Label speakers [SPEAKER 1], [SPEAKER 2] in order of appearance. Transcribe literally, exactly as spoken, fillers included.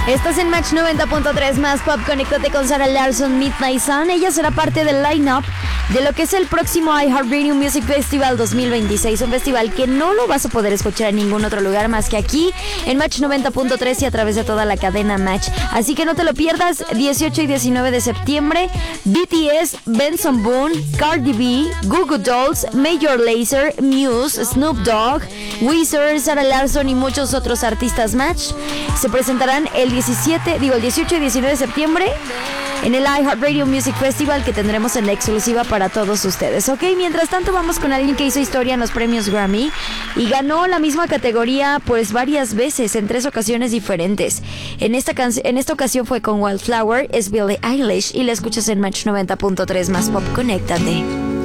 [SPEAKER 1] Estás en Match noventa punto tres más Pop. Conéctate con Sarah Larsson, Midnight Sun. Ella será parte del line-up de lo que es el próximo iHeartRadio Music Festival dos mil veintiséis. Un festival que no lo vas a poder escuchar en ningún otro lugar más que aquí en Match noventa punto tres y a través de toda la cadena Match. Así que no te lo pierdas. dieciocho y diecinueve de septiembre, B T S, Benson Boone, Cardi B, Goo Goo Dolls, Major Lazer, Muse, Snoop Dogg, Weezer, Sarah Larsson y muchos otros artistas Match se presentarán el diecisiete, digo el dieciocho y diecinueve de septiembre en el iHeartRadio Music Festival, que tendremos en la exclusiva para todos ustedes, ¿ok? Mientras tanto vamos con alguien que hizo historia en los premios Grammy y ganó la misma categoría pues varias veces, en tres ocasiones diferentes. En esta, can- en esta ocasión fue con Wildflower, es Billie Eilish y la escuchas en Match noventa punto tres más Pop. Conéctate.